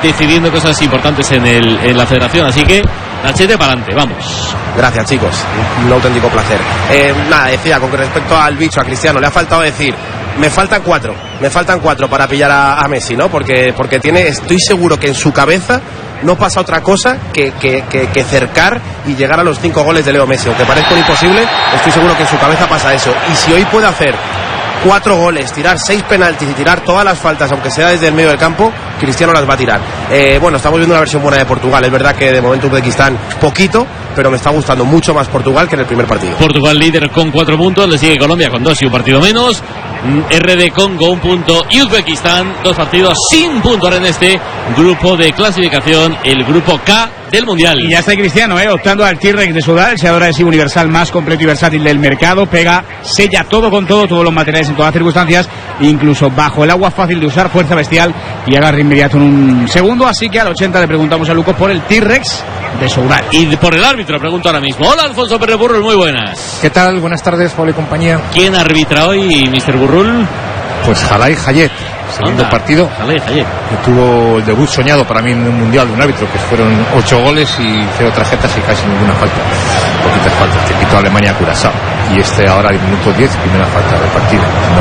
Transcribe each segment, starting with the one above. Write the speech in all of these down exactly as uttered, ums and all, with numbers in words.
decidiendo cosas importantes en, el, en la federación. Así que, Nachete para adelante, vamos. Gracias, chicos, un auténtico placer. Eh, nada, decía, con respecto al bicho, a Cristiano, le ha faltado decir, me faltan cuatro, me faltan cuatro para pillar a, a Messi, ¿no? Porque, porque tiene, estoy seguro que en su cabeza no pasa otra cosa que, que, que, que cercar y llegar a los cinco goles de Leo Messi. Aunque parezca imposible, estoy seguro que en su cabeza pasa eso. Y si hoy puede hacer cuatro goles, tirar seis penaltis y tirar todas las faltas, aunque sea desde el medio del campo, Cristiano las va a tirar. Eh, bueno, estamos viendo una versión buena de Portugal. Es verdad que de momento Uzbekistán poquito, pero me está gustando mucho más Portugal que en el primer partido. Portugal líder con cuatro puntos, le sigue Colombia con dos y un partido menos. R D Congo un punto y Uzbekistán dos partidos sin puntuar en este grupo de clasificación, el grupo K del Mundial. Y ya está Cristiano, eh, optando al T-Rex de Sudal, el sellador adhesivo universal más completo y versátil del mercado. Pega, sella todo con todo, todos los materiales en todas las circunstancias, incluso bajo el agua, fácil de usar, fuerza bestial y agarre inmediato en un segundo. Así que al ochenta le preguntamos a Lucas por el T-Rex de Sudal. Y por el árbitro pregunto ahora mismo. Hola, Alfonso Pérez Burrul, muy buenas. ¿Qué tal? Buenas tardes, Pablo y compañía. ¿Quién arbitra hoy, mister Burrul? Pues Jalay Hayet, segundo Anda, partido, Jalay Hayet, que tuvo el debut soñado para mí en un mundial de un árbitro, que fueron ocho goles y cero tarjetas y casi ninguna falta, poquitas faltas, que quitó a Alemania a Curazao, y este ahora en minuto diez, primera falta del partido.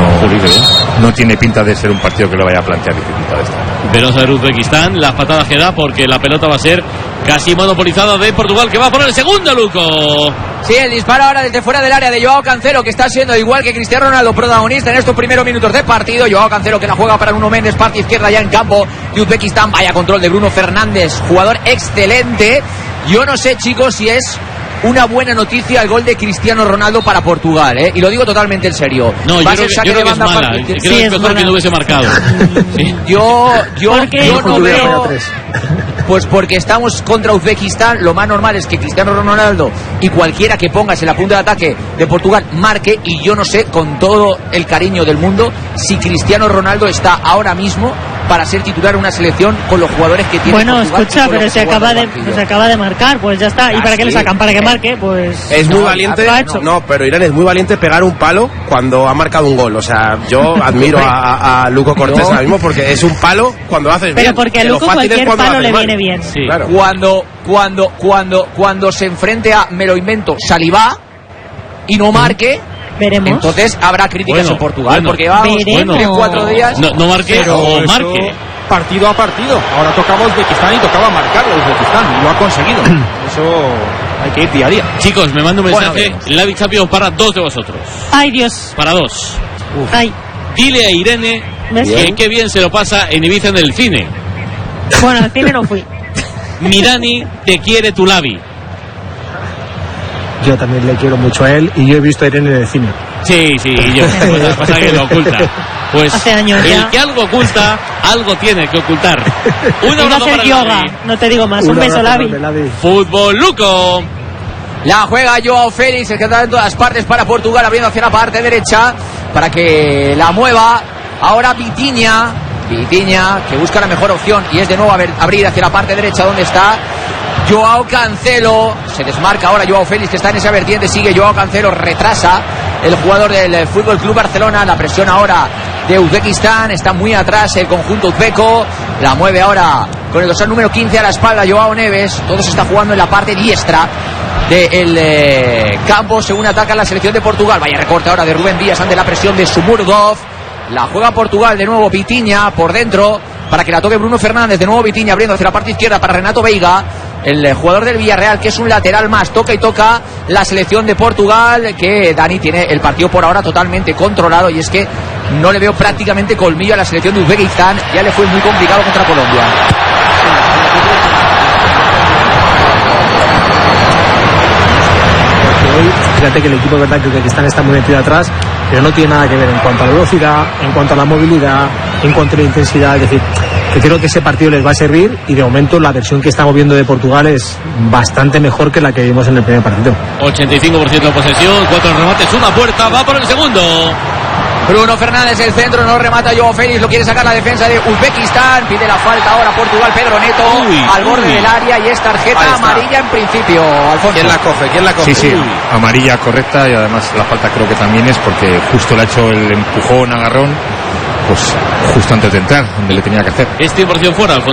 No, no tiene pinta de ser un partido que le vaya a plantear dificultades. Venosa de Uzbekistán, las patadas que da porque la pelota va a ser casi monopolizada de Portugal, que va a poner el segundo, Luco. Sí, el disparo ahora desde fuera del área de Joao Cancelo, que está siendo igual que Cristiano Ronaldo protagonista en estos primeros minutos de partido. Joao Cancelo que la juega para Bruno Méndez, parte izquierda ya en campo de Uzbekistán. Vaya control de Bruno Fernández, jugador excelente. Yo no sé, chicos, si es una buena noticia el gol de Cristiano Ronaldo para Portugal, ¿eh? Y lo digo totalmente en serio. No, yo creo, que, yo creo que es mala. Creo sí, que es mejor mala. Que no hubiese marcado. Sí. Yo, yo, yo no veo... Pues porque estamos contra Uzbekistán, lo más normal es que Cristiano Ronaldo y cualquiera que pongas en la punta de ataque de Portugal marque, y yo no sé, con todo el cariño del mundo, si Cristiano Ronaldo está ahora mismo para ser titular en una selección con los jugadores que tiene. Bueno, Portugal, escucha, pero se acaba de pues se acaba de marcar, pues ya está. ¿Y ah, para sí? qué le sacan? Para que marque, pues es muy no, valiente. No, no, pero Irán es muy valiente pegar un palo cuando ha marcado un gol. O sea, yo admiro a, a Luco Cortés no. ahora mismo, porque es un palo cuando haces pero bien. Pero porque a Luco cualquier palo le viene bien. Sí. Claro. Cuando, cuando, cuando, cuando se enfrente a, me lo invento, Salivá y no marque, veremos. Entonces habrá críticas bueno, en Portugal, bueno, porque vamos veremos. en cuatro días. No, no marque pero o eso, marque. Partido a partido. Ahora tocaba Uzbekistán y tocaba marcarlo Uzbekistán. Y lo ha conseguido. Eso hay que ir día a día. Chicos, me manda un mensaje. Bueno, la Champions para dos de vosotros. Ay, Dios. Para dos. Uf. Ay. Dile a Irene que qué bien se lo pasa en Ibiza en el cine. Bueno, al cine no fui. Mirani te quiere tu Lavi. Yo también le quiero mucho a él y yo he visto a Irene en el cine. Sí, sí, yo. Pues lo que pasa es que lo oculta. Pues hace años el ya. que algo oculta, algo tiene que ocultar. Un abrazo para yoga, Lavi. No te digo más, un, un beso, Lavi. Fútbol Luco. La juega Joao Félix, el que está en todas partes para Portugal, abriendo hacia la parte derecha para que la mueva. Ahora Vitinha. Vitinha, que busca la mejor opción y es de nuevo abrir hacia la parte derecha donde está Joao Cancelo. Se desmarca ahora Joao Félix, que está en esa vertiente. Sigue Joao Cancelo, retrasa el jugador del F C Barcelona. La presión ahora de Uzbekistán, está muy atrás el conjunto uzbeco. La mueve ahora con el dorsal número quince a la espalda Joao Neves. Todo se está jugando en la parte diestra del eh, campo según ataca la selección de Portugal. Vaya recorte ahora de Rubén Díaz ante la presión de Sumurgov. La juega Portugal de nuevo Vitinha por dentro para que la toque Bruno Fernández. De nuevo Vitinha abriendo hacia la parte izquierda para Renato Veiga, el jugador del Villarreal, que es un lateral más. Toca y toca la selección de Portugal, que Dani tiene el partido por ahora totalmente controlado, y es que no le veo prácticamente colmillo a la selección de Uzbekistán. Ya le fue muy complicado contra Colombia. Hoy, fíjate que el equipo de ataque de Uzbekistán está muy metido atrás, pero no tiene nada que ver en cuanto a la velocidad, en cuanto a la movilidad, en cuanto a la intensidad. Es decir, que creo que ese partido les va a servir, y de momento la versión que estamos viendo de Portugal es bastante mejor que la que vimos en el primer partido. ochenta y cinco por ciento de posesión, cuatro remates, una puerta, va por el segundo. Bruno Fernández, el centro, no remata Joao Félix, lo quiere sacar la defensa de Uzbekistán, pide la falta ahora Portugal, Pedro Neto, uy, al borde uy. del área, y es tarjeta amarilla en principio. Alfonso. ¿Quién la coge? ¿Quién la coge? Sí, sí, uy. amarilla correcta, y además la falta creo que también es porque justo le ha hecho el empujón, agarrón, pues justo antes de entrar, donde le tenía que hacer. Es cien por ciento fuera, Alfonso.